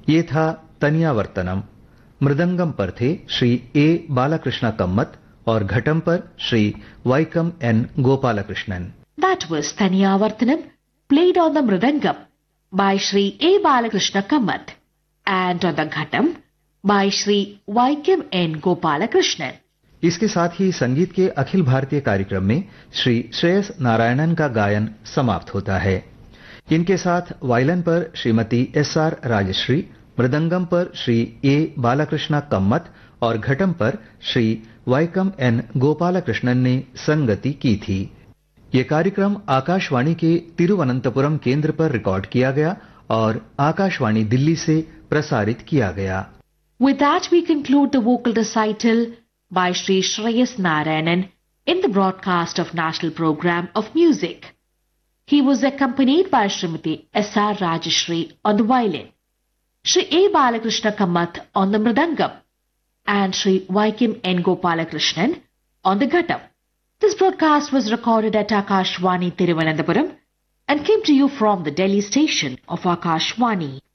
ये था तनियावर्तनम। मृदंगम पर थे श्री ए बालाकृष्ण कम्मत और घटम पर Shri वाइकम N Gopalakrishnan. That was Taniyavarthanam, played on the Mridangam by Shri A. Balakrishna Kamath and on the Ghatam by Shri Vaikam N. Gopalakrishnan. इसके साथ ही संगीत के अखिल भारतीय कार्यक्रम में श्री श्रेयस नारायणन का गायन समाप्त होता है। इनके साथ वायलिन पर श्रीमती एस.आर. राजश्री, मृदंगम पर श्री ए. बालाकृष्ण कम्मत और घटम पर श्री वाइकम एन. गोपालकृष्णन ने संगति की थी। ये कार्यक्रम आकाशवाणी के तिरुवनंतपुरम केंद्र पर रिकॉर्ड किया गया और आकाशवाणी दिल्ली से प्रसारित किया गया। With that we conclude the vocal recital by Shri Shreyas Narayanan in the broadcast of National Program of Music. He was accompanied by Srimati S.R. Rajashri on the violin, Shri A. Balakrishna Kamath on the mridangam, and Shri Vaikam N. Gopalakrishnan on the ghatam. This broadcast was recorded at Akashvani Tiruvananthapuram and came to you from the Delhi station of Akashvani.